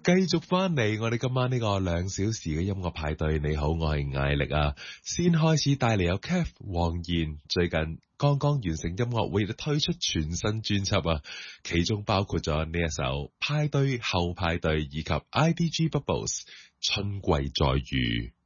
繼續翻嚟，我哋今晚呢個2小時嘅音樂派對。你好，我係艾力啊。先開始帶嚟有 Kev 黃妍最近剛剛完成音樂會，亦都推出全新專輯啊，其中包括咗呢一首派對後派對以及 IDG Bubbles 春季再遇。